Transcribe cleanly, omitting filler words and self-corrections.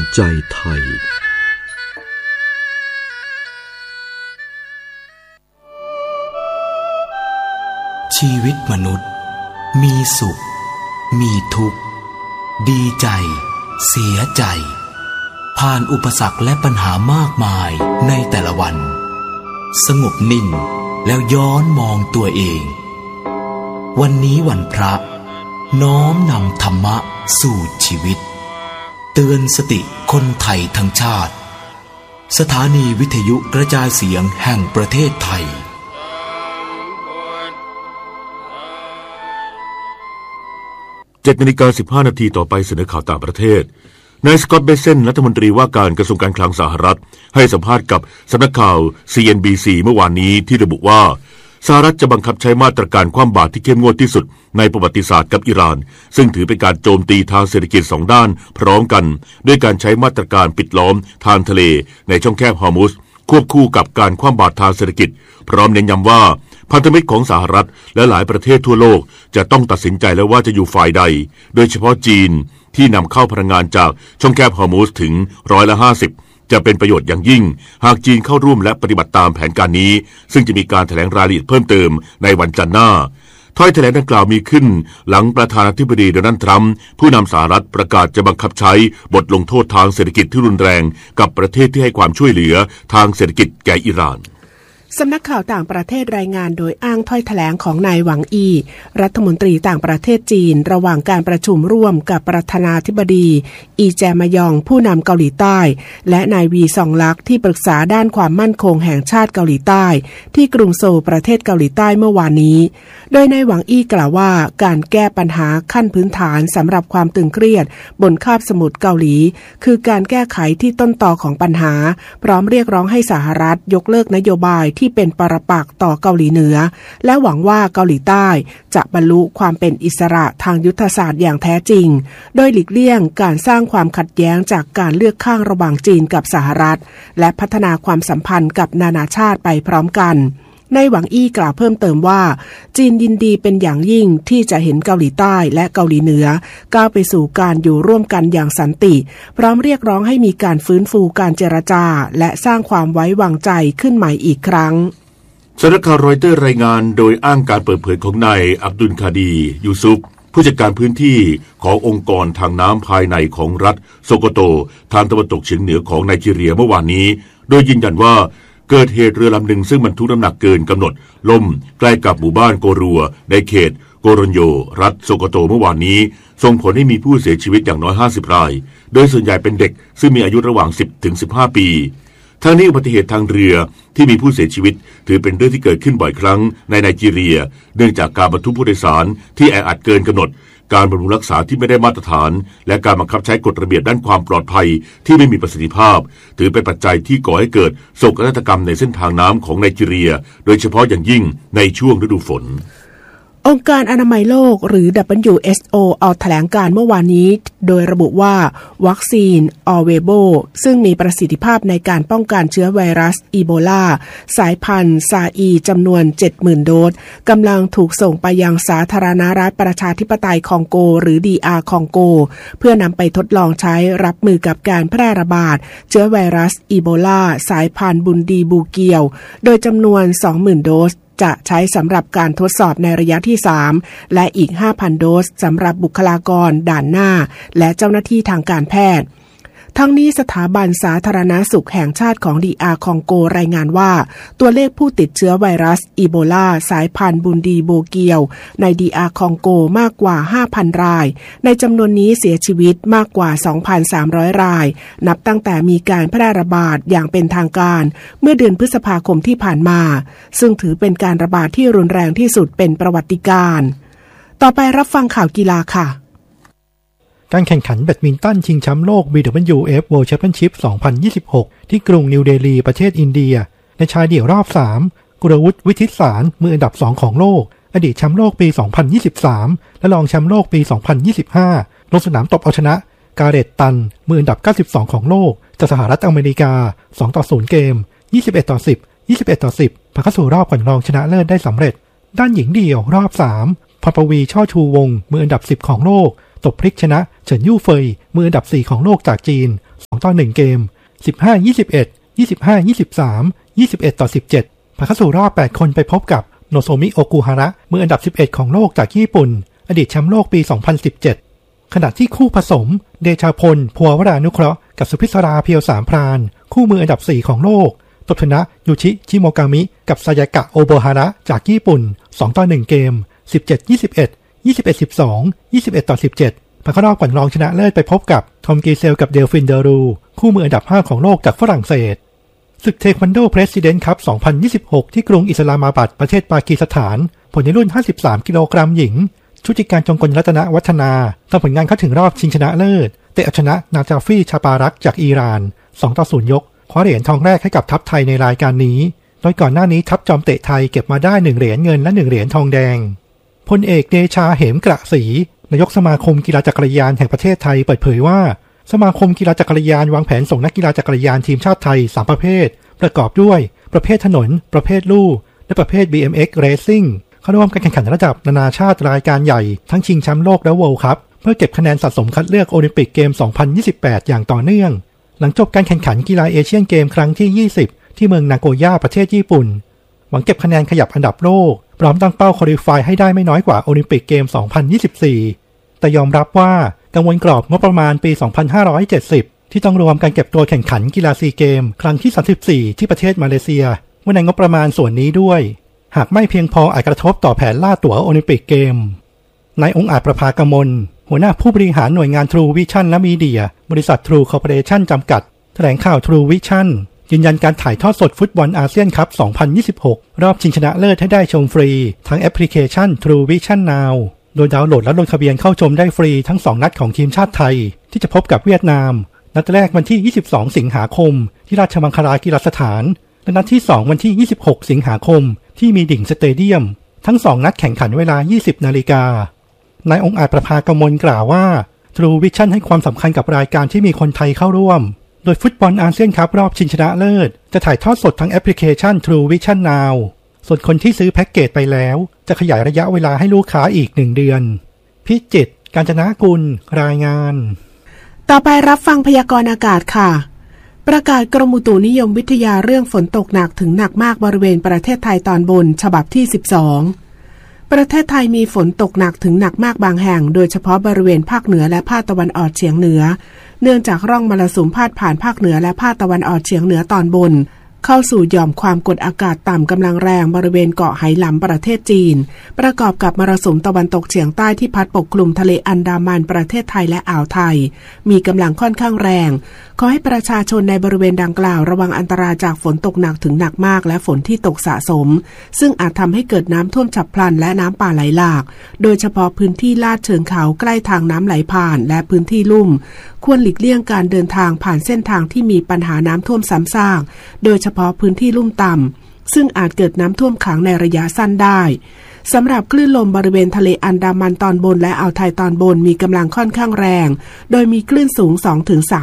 ใจไทยชีวิตมนุษย์มีสุขมีทุกข์ดีใจเสียใจผ่านอุปสรรคและปัญหามากมายในแต่ละวันสงบนิ่งแล้วย้อนมองตัวเองวันนี้วันพระน้อมนำธรรมะสู่ชีวิตเตือนสติคนไทยทั้งชาติสถานีวิทยุกระจายเสียงแห่งประเทศไทย 7:15 น.ต่อไปเสนอข่าวต่างประเทศนายสกอตต์เบเซนรัฐมนตรีว่าการกระทรวงการคลังสหรัฐให้สัมภาษณ์กับสำนักข่าว CNBC เมื่อวานนี้ที่ระบุว่าสหรัฐจะบังคับใช้มาตรการคว่ำบาตรที่เข้มงวดที่สุดในประวัติศาสตร์กับอิหร่านซึ่งถือเป็นการโจมตีทางเศรษฐกิจสองด้านพร้อมกันด้วยการใช้มาตรการปิดล้อมทางทะเลในช่องแคบฮอร์มุซควบคู่กับการคว่ำบาตรทางเศรษฐกิจพร้อมเน้นย้ำว่าพันธมิตรของสหรัฐและหลายประเทศทั่วโลกจะต้องตัดสินใจแล้วว่าจะอยู่ฝ่ายใดโดยเฉพาะจีนที่นำเข้าพลังงานจากช่องแคบฮอร์มุซถึง50%จะเป็นประโยชน์อย่างยิ่งหากจีนเข้าร่วมและปฏิบัติตามแผนการนี้ซึ่งจะมีการแถลงรายละเอียดเพิ่มเติมในวันจันทร์หน้าถ้อยแถลงดังกล่าวมีขึ้นหลังประธานาธิบดีโดนัลด์ทรัมป์ผู้นำสหรัฐประกาศจะบังคับใช้บทลงโทษทางเศรษฐกิจที่รุนแรงกับประเทศที่ให้ความช่วยเหลือทางเศรษฐกิจแก่อิหร่านสำนักข่าวต่างประเทศรายงานโดยอ้างถ้อยแถลงของนายหวังอี้รัฐมนตรีต่างประเทศจีนระหว่างการประชุมร่วมกับประธานาธิบดีอีแจมยองผู้นำเกาหลีใต้และนายวีซองลักที่ปรึกษาด้านความมั่นคงแห่งชาติเกาหลีใต้ที่กรุงโซลประเทศเกาหลีใต้เมื่อวานนี้โดยนายหวังอี้กล่าวว่าการแก้ปัญหาขั้นพื้นฐานสำหรับความตึงเครียดบนคาบสมุทรเกาหลีคือการแก้ไขที่ต้นตอของปัญหาพร้อมเรียกร้องให้สหรัฐยกเลิกนโยบายที่เป็นปรปักษ์ต่อเกาหลีเหนือและหวังว่าเกาหลีใต้จะบรรลุความเป็นอิสระทางยุทธศาสตร์อย่างแท้จริงโดยหลีกเลี่ยงการสร้างความขัดแย้งจากการเลือกข้างระหว่างจีนกับสหรัฐและพัฒนาความสัมพันธ์กับนานาชาติไปพร้อมกันนายหวังอี้กล่าวเพิ่มเติมว่าจีนยินดีเป็นอย่างยิ่งที่จะเห็นเกาหลีใต้และเกาหลีเหนือก้าวไปสู่การอยู่ร่วมกันอย่างสันติพร้อมเรียกร้องให้มีการฟื้นฟูการเจรจาและสร้างความไว้วางใจขึ้นใหม่อีกครั้งสำนักข่าวรอยเตอร์รายงานโดยอ้างการเปิดเผยของนายอับดุลคาดียูซุฟผู้จัดการพื้นที่ขององค์กรทางน้ำภายในของรัฐโซโกโตทางตะวันตกเฉียงเหนือของไนจีเรียเมื่อวานนี้โดยยืนยันว่าเกิดเหตุเรือลำหนึ่งซึ่งบรรทุกน้ำหนักเกินกำหนดล่มใกล้กับหมู่บ้านโกรัวในเขตโกรนโยรัฐโซโกโตเมื่อวานนี้ส่งผลให้มีผู้เสียชีวิตอย่างน้อย50 รายโดยส่วนใหญ่เป็นเด็กซึ่งมีอายุระหว่าง10 ถึง 15 ปีทั้งนี้อุบัติเหตุทางเรือที่มีผู้เสียชีวิตถือเป็นเรื่องที่เกิดขึ้นบ่อยครั้งในไนจีเรียเนื่องจากการบรรทุกผู้โดยสารที่แออัดเกินกำหนดการบำรุงรักษาที่ไม่ได้มาตรฐานและการบังคับใช้กฎระเบียบด้านความปลอดภัยที่ไม่มีประสิทธิภาพถือเป็นปัจจัยที่ก่อให้เกิดโศกนาฏกรรมในเส้นทางน้ำของไนจีเรียโดยเฉพาะอย่างยิ่งในช่วงฤดูฝนองค์การอนามัยโลกหรือ WHO ออกแถลงการเมื่อวานนี้โดยระบุว่าวัคซีนออเวโบซึ่งมีประสิทธิภาพในการป้องกันเชื้อไวรัสอีโบลาสายพันธุ์ซาอีจำนวน 70,000 โดสกำลังถูกส่งไปยังสาธารณรัฐประชาธิปไตยคองโกหรือ DR คองโกเพื่อนำไปทดลองใช้รับมือกับการแพร่ระบาดเชื้อไวรัสอีโบลาสายพันธุ์บุนดีบูเกียวโดยจำนวน 20,000 โดสจะใช้สำหรับการทดสอบในระยะที่ 3และอีก 5,000 โดสสำหรับบุคลากรด่านหน้าและเจ้าหน้าที่ทางการแพทย์ทั้งนี้สถาบันสาธารณสุขแห่งชาติของ DR คองโกรายงานว่าตัวเลขผู้ติดเชื้อไวรัสอีโบลาสายพันธุ์บุนดีโบเกียวใน DR คองโกมากกว่า 5,000 รายในจำนวนนี้เสียชีวิตมากกว่า 2,300 รายนับตั้งแต่มีการแพร่ระบาดอย่างเป็นทางการเมื่อเดือนพฤษภาคมที่ผ่านมาซึ่งถือเป็นการระบาดที่รุนแรงที่สุดเป็นประวัติการณ์ต่อไปรับฟังข่าวกีฬาค่ะการแข่งขันแบดมินตันชิงแชมป์โลก BWF World Championship 2026 ที่กรุงนิวเดลีประเทศอินเดียในชายเดี่ยวรอบ 3 กุลวุฒิ วิทิตสารมืออันดับ 2 ของโลกอดีตแชมป์โลกปี 2023 และรองแชมป์โลกปี 2025 ลงสนามตบเอาชนะกาเรตตันมืออันดับ 92 ของโลกจากสหรัฐอเมริกา 2-0 เกม 21-10 21-10 ผ่านเข้าสู่รอบก่อนรองชนะเลิศได้สำเร็จด้านหญิงเดี่ยวรอบ 3 พรปวีช่อชูวงศ์มืออันดับ 10 ของโลกตบพลิกชนะเฉินยู่เฟยมืออันดับ4ของโลกจากจีน2-1เกม 15-21 25-23 21-17 ผ่านเข้าสู่รอบ8คนไปพบกับโนโซมิโอกุฮาระมืออันดับ11ของโลกจากญี่ปุ่นอดีตแชมป์โลกปี 2017 ขณะที่คู่ผสมเดชาพลพัววรานุเคราะห์กับสุพิศราเพียวสามพรานคู่มืออันดับ4ของโลกตบชนะยูชิชิโมกามิกับซายากะโอโบฮาระจากญี่ปุ่น2-1เกม 17-21 21-12 21-17 ผ่านเข้ารอบก่อนรองชนะเลิศไปพบกับทอมกีเซลกับเดลฟินเดรูคู่มืออันดับ5ของโลกจากฝรั่งเศสศึกเทควันโดเพรสิดเนนต์คัพ 2026 ที่กรุงอิสลามาบัดประเทศปากีสถานผลในรุ่น53กิโลกรัมหญิงชุติการจงกลรัตนวัฒนาทำผลงานเข้าถึงรอบชิงชนะเลิศเตะเอาชนะนาจาฟีชาปารักจากอิหร่าน 2-0 ยกคว้าเหรียญทองแรกให้กับทัพไทยในรายการนี้โดยก่อนหน้านี้ทัพจอมเตะไทยเก็บมาได้1เหรียญเงินและ1เหรียญทองแดงพลเอกเดชาเหมกระศรีนายกสมาคมกีฬาจักรยานแห่งประเทศไทยเปิดเผยว่าสมาคมกีฬาจักรยานวางแผนส่งนักกีฬาจักรยานทีมชาติไทย3ประเภทประกอบด้วยประเภทถนนประเภทลู่และประเภท BMX Racing เข้าร่วมการแข่งขันระดับนานาชาติรายการใหญ่ทั้งชิงแชมป์โลกและ World Cup เพื่อเก็บคะแนนสะสมคัดเลือกโอลิมปิกเกม 2028 อย่างต่อเนื่องหลังจบการแข่งขันกีฬาเอเชียนเกมครั้งที่20ที่เมืองนาโกย่าประเทศญี่ปุ่นหวังเก็บคะแนนขยับอันดับโลกพร้อมตั้งเป้าควอลิฟายให้ได้ไม่น้อยกว่าโอลิมปิกเกม 2024 แต่ยอมรับว่ากังวลกรอบงบประมาณปี 2570 ที่ต้องรวมการเก็บตัวแข่งขันกีฬาซีเกมครั้งที่34ที่ประเทศมาเลเซียเมื่อในงบประมาณส่วนนี้ด้วยหากไม่เพียงพออาจกระทบต่อแผนล่าตั๋วโอลิมปิกเกมนายองค์อาจประภากมลหัวหน้าผู้บริหารหน่วยงาน True Vision และมีเดียบริษัท True Corporation จำกัดแถลงข่าว True Vision ยืนยันการถ่ายทอดสดฟุตบอลอาเซียนคัพ 2026 รอบชิงชนะเลิศให้ได้ชมฟรีทั้งแอปพลิเคชัน True Vision Now โดยดาวน์โหลดและลงทะเบียนเข้าชมได้ฟรีทั้ง2นัดของทีมชาติไทยที่จะพบกับเวียดนามนัดแรกวันที่ 22 สิงหาคมที่ราชมังคลากีฬาสถานและนัดที่2วันที่ 26 สิงหาคมที่มีดิ่งสเตเดียมทั้ง2นัดแข่งขันเวลา 20 นาฬิกานายองค์อาจประภากมลกล่าวว่า True Vision ให้ความสำคัญกับรายการที่มีคนไทยเข้าร่วมโดยฟุตบอลอาเซียนคัพรอบชิงชนะเลิศจะถ่ายทอดสดทั้งแอปพลิเคชัน True Vision Now ส่วนคนที่ซื้อแพ็กเกจไปแล้วจะขยายระยะเวลาให้ลูกค้าอีก1เดือนพิจิตร กาญจนกุลรายงานต่อไปรับฟังพยากรณ์อากาศค่ะประกาศกรมอุตุนิยมวิทยาเรื่องฝนตกหนักถึงหนักมากบริเวณประเทศไทยตอนบนฉบับที่12ประเทศไทยมีฝนตกหนักถึงหนักมากบางแห่งโดยเฉพาะบริเวณภาคเหนือและภาคตะวันออกเฉียงเหนือเนื่องจากร่องมรสุมพาดผ่านภาคเหนือและภาคตะวันออกเฉียงเหนือตอนบนเข้าสู่หย่อมความกดอากาศต่ำกำลังแรงบริเวณเกาะไหหลำประเทศจีนประกอบกับมรสุมตะวันตกเฉียงใต้ที่พัดปกคลุมทะเลอันดามันประเทศไทยและอ่าวไทยมีกำลังค่อนข้างแรงขอให้ประชาชนในบริเวณดังกล่าวระวังอันตรายจากฝนตกหนักถึงหนักมากและฝนที่ตกสะสมซึ่งอาจทำให้เกิดน้ำท่วมฉับพลันและน้ำป่าไหลหลากโดยเฉพาะพื้นที่ลาดเชิงเขาใกล้ทางน้ำไหลผ่านและพื้นที่ลุ่มควรหลีกเลี่ยงการเดินทางผ่านเส้นทางที่มีปัญหาน้ำท่วมซ้ำซากโดยเฉพาะพื้นที่ลุ่มต่ำซึ่งอาจเกิดน้ำท่วมขังในระยะสั้นได้สำหรับคลื่นลมบริเวณทะเลอันดามันตอนบนและอ่าวไทยตอนบนมีกำลังค่อนข้างแรงโดยมีคลื่นสูง 2-3